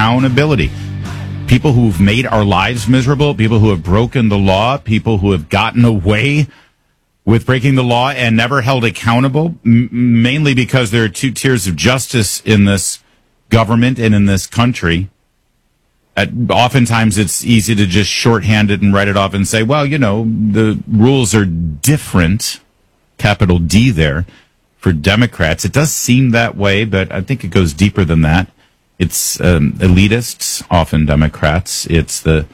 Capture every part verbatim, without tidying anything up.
accountability. People who've made our lives miserable, people who have broken the law, people who have gotten away with breaking the law and never held accountable, m- mainly because there are two tiers of justice in this government and in this country. At, oftentimes it's easy to just shorthand it and write it off and say, well, you know, the rules are different, capital D there, for Democrats. It does seem that way, but I think it goes deeper than that. It's um, elitists, often Democrats. It's the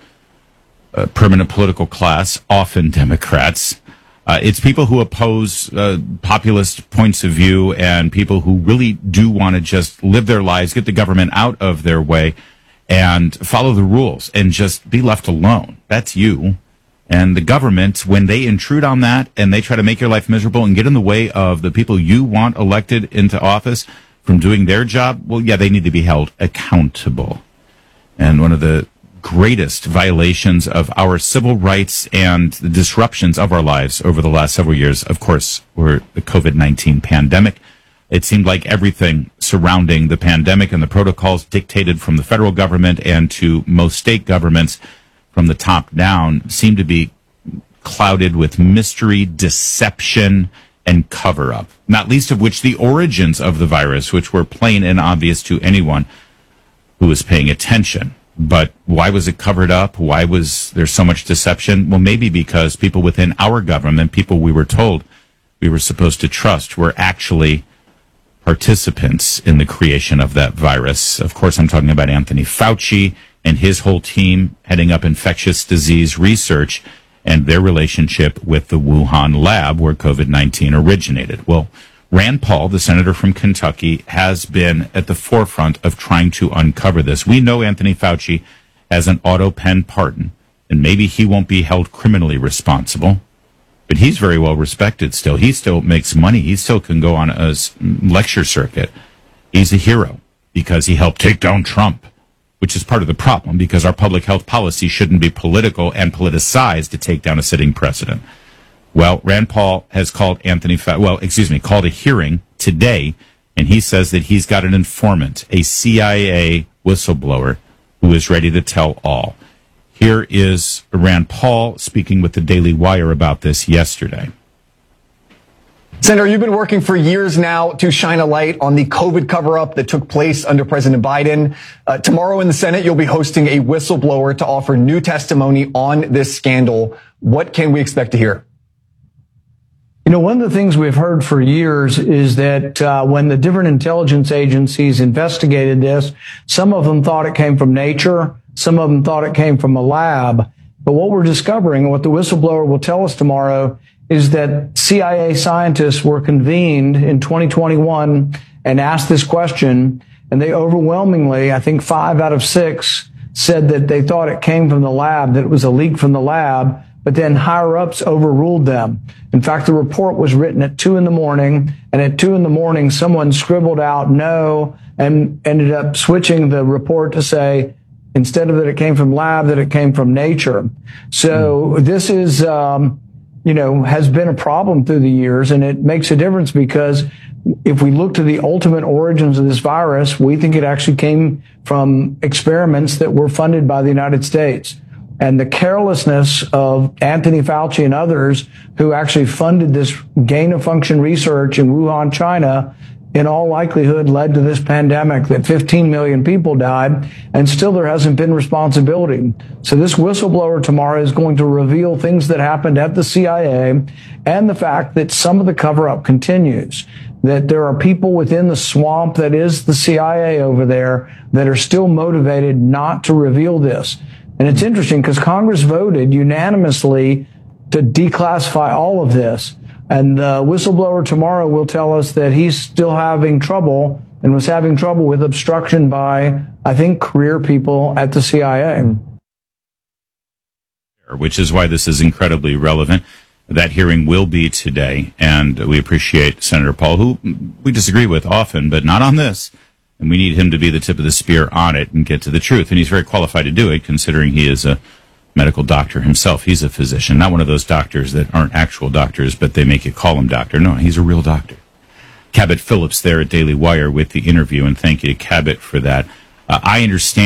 uh, permanent political class, often Democrats. Uh, it's people who oppose uh, populist points of view and people who really do want to just live their lives, get the government out of their way, and follow the rules and just be left alone. That's you. And the government, when they intrude on that and they try to make your life miserable and get in the way of the people you want elected into office from doing their job, well, yeah, they need to be held accountable. And one of the greatest violations of our civil rights and the disruptions of our lives over the last several years, of course, were the covid nineteen pandemic. It seemed like everything surrounding the pandemic and the protocols dictated from the federal government and to most state governments from the top down seemed to be clouded with mystery, deception, and cover-up, not least of which the origins of the virus, which were plain and obvious to anyone who was paying attention. But why was it covered up? Why was there so much deception? Well, maybe because people within our government, people we were told we were supposed to trust, were actually participants in the creation of that virus. Of course, I'm talking about Anthony Fauci and his whole team heading up infectious disease research and their relationship with the Wuhan lab where covid nineteen originated. Well, Rand Paul, the senator from Kentucky, has been at the forefront of trying to uncover this. We know Anthony Fauci has an auto pen pardon, and maybe he won't be held criminally responsible, but he's very well respected still. He still makes money. He still can go on a lecture circuit. He's a hero because he helped take down Trump, which is part of the problem because our public health policy shouldn't be political and politicized to take down a sitting president. Well, Rand Paul has called Anthony, Fa- well, excuse me, called a hearing today, and he says that he's got an informant, a C I A whistleblower, who is ready to tell all. Here is Rand Paul speaking with the Daily Wire about this yesterday. Senator, you've been working for years now to shine a light on the COVID cover-up that took place under President Biden. Uh, tomorrow in the Senate, you'll be hosting a whistleblower to offer new testimony on this scandal. What can we expect to hear? You know, one of the things we've heard for years is that uh, when the different intelligence agencies investigated this, some of them thought it came from nature, some of them thought it came from a lab. But what we're discovering, and what the whistleblower will tell us tomorrow, is that C I A scientists were convened in twenty twenty-one and asked this question, and they overwhelmingly, I think five out of six, said that they thought it came from the lab, that it was a leak from the lab, but then higher-ups overruled them. In fact, the report was written at two in the morning, and at two in the morning, someone scribbled out no and ended up switching the report to say, instead of that it came from lab, that it came from nature. So this is, um, you know, has been a problem through the years, and it makes a difference because if we look to the ultimate origins of this virus, we think it actually came from experiments that were funded by the United States. And the carelessness of Anthony Fauci and others who actually funded this gain-of-function research in Wuhan, China, in all likelihood led to this pandemic that fifteen million people died, and still there hasn't been responsibility. So this whistleblower tomorrow is going to reveal things that happened at the C I A and the fact that some of the cover-up continues, that there are people within the swamp that is the C I A over there that are still motivated not to reveal this. And it's interesting because Congress voted unanimously to declassify all of this. And the whistleblower tomorrow will tell us that he's still having trouble and was having trouble with obstruction by, I think, career people at the C I A. Which is why this is incredibly relevant. That hearing will be today, and we appreciate Senator Paul, who we disagree with often, but not on this. And we need him to be the tip of the spear on it and get to the truth. And he's very qualified to do it, considering he is a medical doctor himself. He's a physician, not one of those doctors that aren't actual doctors, but they make you call him doctor. No, he's a real doctor. Cabot Phillips there at Daily Wire with the interview, and thank you to Cabot for that. Uh, I understand